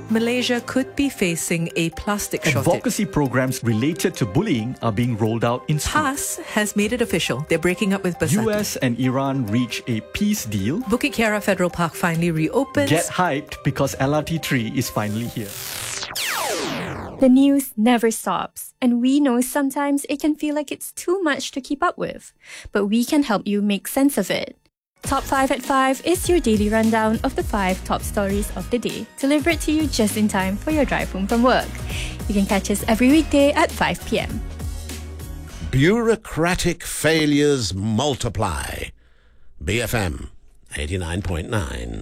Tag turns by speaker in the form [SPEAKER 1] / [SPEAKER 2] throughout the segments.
[SPEAKER 1] Malaysia could be facing a plastic shortage.
[SPEAKER 2] Advocacy programs related to bullying are being rolled out in schools.
[SPEAKER 1] PAS has made it official. They're breaking up with Bersatu.
[SPEAKER 2] US and Iran reach a peace deal.
[SPEAKER 1] Bukit Kiara Federal Park finally reopens.
[SPEAKER 2] Get hyped because LRT3 is finally here.
[SPEAKER 3] The news never stops, and we know sometimes it can feel like it's too much to keep up with. But we can help you make sense of it. Top 5 at 5 is your daily rundown of the 5 top stories of the day, delivered to you just in time for your drive home from work. You can catch us every weekday at 5 p.m.
[SPEAKER 4] Bureaucratic failures multiply. BFM 89.9.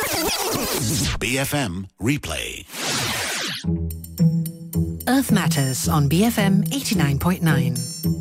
[SPEAKER 5] BFM Replay.
[SPEAKER 6] Earth Matters on BFM 89.9.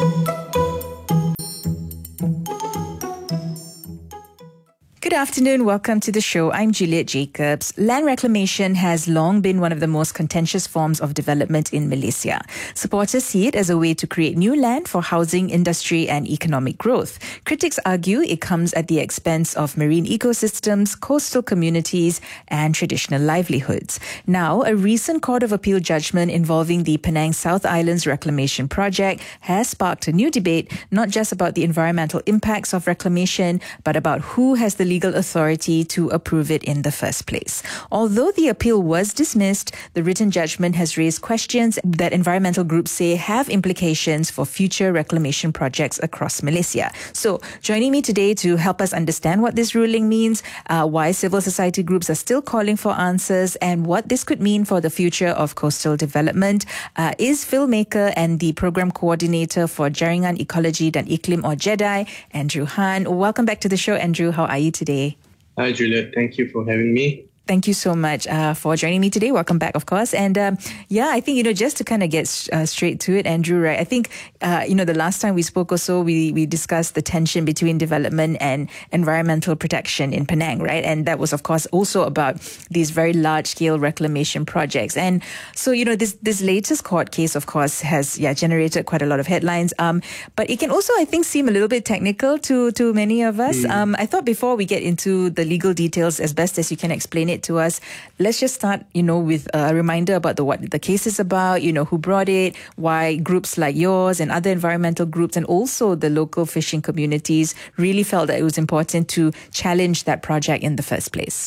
[SPEAKER 7] Good afternoon. Welcome to the show. I'm Juliet Jacobs. Land reclamation has long been one of the most contentious forms of development in Malaysia. Supporters see it as a way to create new land for housing, industry and economic growth. Critics argue it comes at the expense of marine ecosystems, coastal communities and traditional livelihoods. Now, a recent Court of Appeal judgment involving the Penang South Islands Reclamation Project has sparked a new debate, not just about the environmental impacts of reclamation, but about who has the legal authority to approve it in the first place. Although the appeal was dismissed, the written judgment has raised questions that environmental groups say have implications for future reclamation projects across Malaysia. So, joining me today to help us understand what this ruling means, why civil society groups are still calling for answers, and what this could mean for the future of coastal development, is filmmaker and the program coordinator for Jaringan Ekologi dan Iklim or JEDI, Andrew Han. Welcome back to the show, Andrew. How are you today?
[SPEAKER 8] Hi, Juliet. Thank you for having me.
[SPEAKER 7] Thank you so much for joining me today. Welcome back, of course. And I think, just to kind of get straight to it, Andrew, right? I think, the last time we spoke or so, we discussed the tension between development and environmental protection in Penang, right? And that was, of course, also about these very large-scale reclamation projects. And so, this latest court case, of course, has generated quite a lot of headlines. But it can also, I think, seem a little bit technical to many of us. I thought before we get into the legal details, as best as you can explain it to us, let's just start, with a reminder about what the case is about, who brought it, why groups like yours and other environmental groups and also the local fishing communities really felt that it was important to challenge that project in the first place.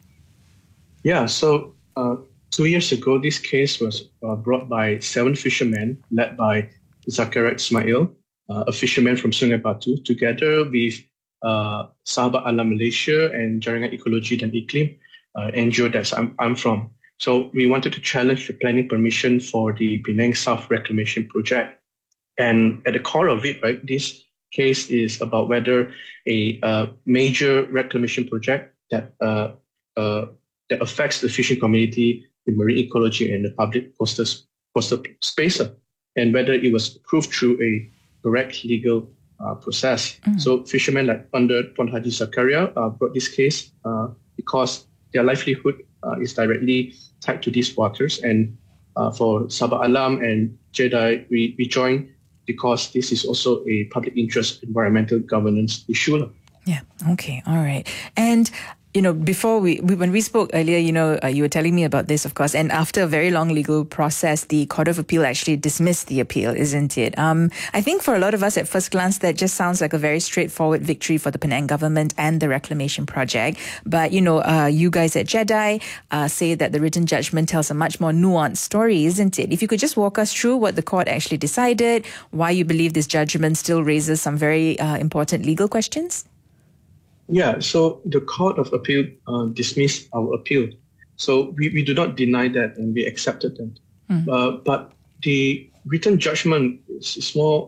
[SPEAKER 8] Yeah, so 2 years ago, this case was brought by 7 fishermen led by Zakaria Ismail, a fisherman from Sungai Batu, together with Sahabat Alam Malaysia and Jaringan Ekologi dan Iklim, NGO that I'm from. So we wanted to challenge the planning permission for the Penang South Reclamation Project. And at the core of it, right, this case is about whether a major reclamation project that affects the fishing community, the marine ecology and the public coastal space, and whether it was approved through a correct legal process. So fishermen like under Tuan Haji Zakaria brought this case because their livelihood is directly tied to these waters. And for Sahabat Alam and JEDI, we joined because this is also a public interest environmental governance issue.
[SPEAKER 7] Yeah, okay, all right. And before when we spoke earlier, you were telling me about this, of course, and after a very long legal process, the Court of Appeal actually dismissed the appeal, isn't it? I think for a lot of us at first glance, that just sounds like a very straightforward victory for the Penang government and the reclamation project. But, you guys at JEDI say that the written judgment tells a much more nuanced story, isn't it? If you could just walk us through what the court actually decided, why you believe this judgment still raises some very important legal questions?
[SPEAKER 8] Yeah, so the Court of Appeal dismissed our appeal. So we do not deny that and we accepted that. But the written judgment is more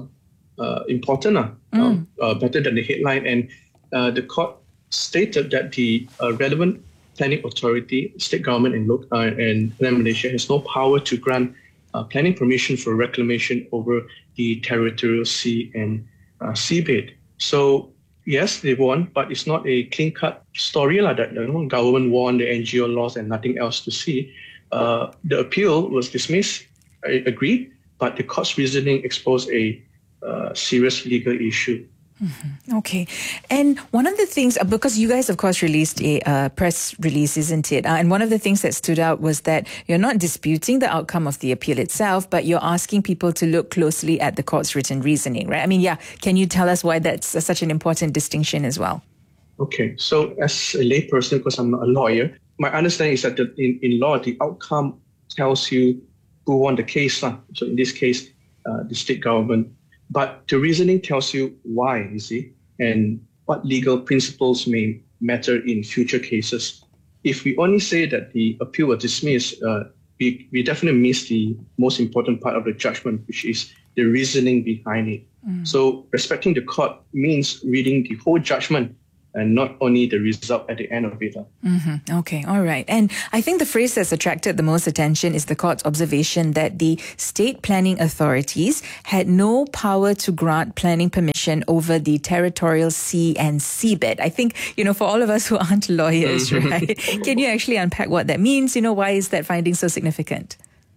[SPEAKER 8] important, better than the headline. And the court stated that the relevant planning authority, state government and Malaysia has no power to grant planning permission for reclamation over the territorial sea and seabed. So yes, they won, but it's not a clean-cut story that the government won, the NGO lost, and nothing else to see. The appeal was dismissed, I agree, but the court's reasoning exposed a serious legal issue.
[SPEAKER 7] Okay. And one of the things, because you guys, of course, released a press release, isn't it? And one of the things that stood out was that you're not disputing the outcome of the appeal itself, but you're asking people to look closely at the court's written reasoning, right? I mean, can you tell us why that's such an important distinction as well?
[SPEAKER 8] Okay. So as a layperson, because I'm not a lawyer, my understanding is that in law, the outcome tells you who won the case. So in this case, the state government. But the reasoning tells you why, you see, and what legal principles may matter in future cases. If we only say that the appeal was dismissed, we definitely miss the most important part of the judgment, which is the reasoning behind it. So respecting the court means reading the whole judgment and not only the result at the end of it.
[SPEAKER 7] Okay, all right. And I think the phrase that's attracted the most attention is the court's observation that the state planning authorities had no power to grant planning permission over the territorial sea and seabed. I think, for all of us who aren't lawyers, right? Can you actually unpack what that means? Why is that finding so significant?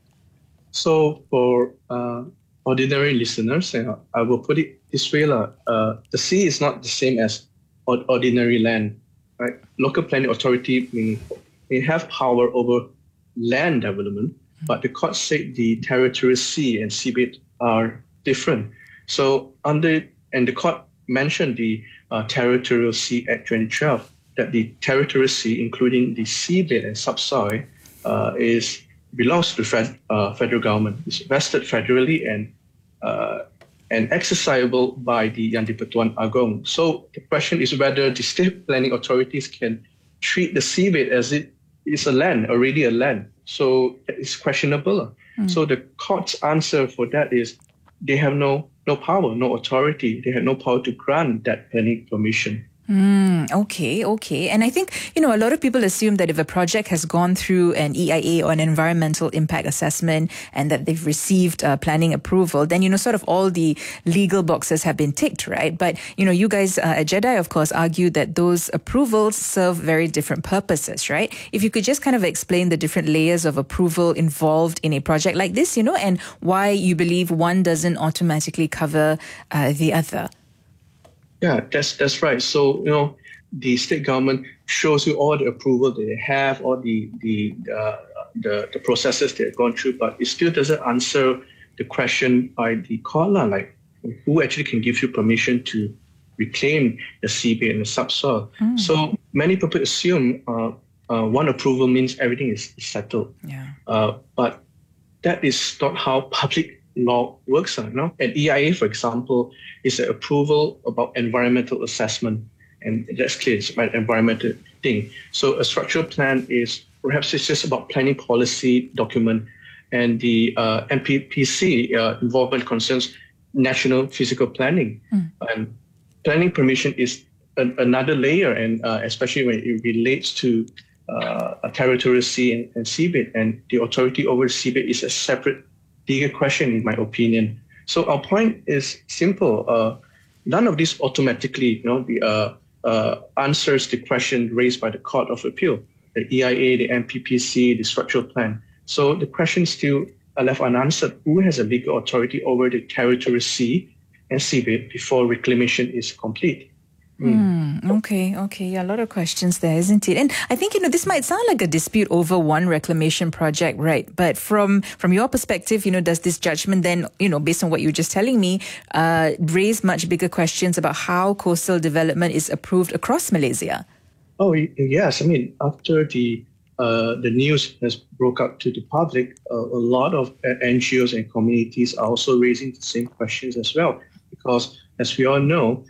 [SPEAKER 8] So for ordinary listeners, I will put it this way. The sea is not the same as ordinary land, right? Local planning authority may have power over land development, but the court said the territorial sea and seabed are different. So and the court mentioned the Territorial Sea Act 2012, that the territorial sea, including the seabed and subsoil, belongs to the federal government. It's vested federally and accessible by the Yang di-Pertuan Agong. So the question is whether the state planning authorities can treat the seabed as it is already a land. So it's questionable. So the court's answer for that is they have no power, no authority. They have no power to grant that planning permission.
[SPEAKER 7] Okay. And I think, a lot of people assume that if a project has gone through an EIA or an environmental impact assessment and that they've received planning approval, then, sort of all the legal boxes have been ticked, right? But, you guys at JEDI, of course, argue that those approvals serve very different purposes, right? If you could just kind of explain the different layers of approval involved in a project like this, and why you believe one doesn't automatically cover the other.
[SPEAKER 8] Yeah, that's right. So, the state government shows you all the approval that they have, all the processes they've gone through, but it still doesn't answer the question by the court, like who actually can give you permission to reclaim the seabed and the subsoil. So many people assume one approval means everything is settled. But that is not how public law works. An EIA, for example, is an approval about environmental assessment, and that's clear, it's about environmental thing. So a structural plan is perhaps it's just about planning policy document, and the NPPC involvement concerns national physical planning. And planning permission is another layer, and especially when it relates to a territorial sea and seabed, and the authority over the seabed is a separate legal question, in my opinion. So our point is simple. None of this automatically, answers the question raised by the Court of Appeal, the EIA, the NPPC, the structural plan. So the question still left unanswered. Who has a legal authority over the territorial sea and seabed before reclamation is complete?
[SPEAKER 7] Okay. Yeah, a lot of questions there, isn't it? And I think, this might sound like a dispute over one reclamation project, right? But from your perspective, does this judgment then, based on what you're just telling me, raise much bigger questions about how coastal development is approved across Malaysia?
[SPEAKER 8] Oh, yes. I mean, after the news has broke out to the public, a lot of NGOs and communities are also raising the same questions as well. Because as we all know,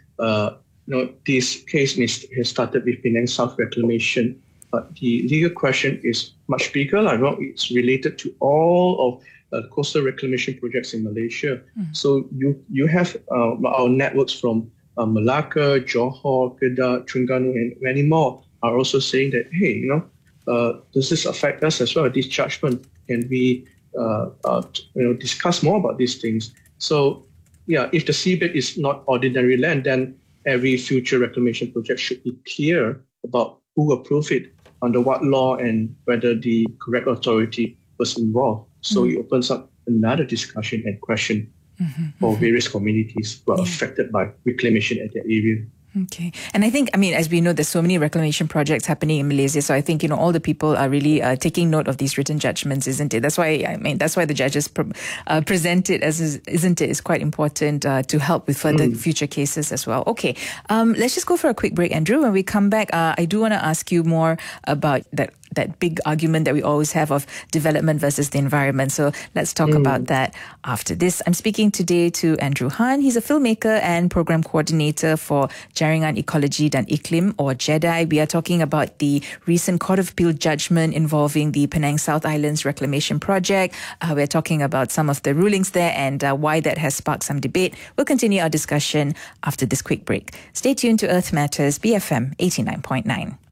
[SPEAKER 8] this case has started with Penang South Reclamation, but the legal question is much bigger. It's related to all of coastal reclamation projects in Malaysia. So you have our networks from Malacca, Johor, Kedah, Terengganu, and many more are also saying that, hey, does this affect us as well? This judgment, can we discuss more about these things? So, if the seabed is not ordinary land, then every future reclamation project should be clear about who approved it, under what law, and whether the correct authority was involved. So it opens up another discussion and question for various communities who are affected by reclamation at that area.
[SPEAKER 7] Okay. And I think, as we know, there's so many reclamation projects happening in Malaysia. So I think, all the people are really taking note of these written judgments, isn't it? That's why, that's why the judges present it isn't it? It's quite important to help with further future cases as well. Okay. Let's just go for a quick break, Andrew. When we come back, I do want to ask you more about that big argument that we always have of development versus the environment. So let's talk about that after this. I'm speaking today to Andrew Han. He's a filmmaker and program coordinator for Jaringan Ekologi dan Iklim, or JEDI. We are talking about the recent Court of Appeal judgment involving the Penang South Islands Reclamation Project. We're talking about some of the rulings there and why that has sparked some debate. We'll continue our discussion after this quick break. Stay tuned to Earth Matters, BFM 89.9.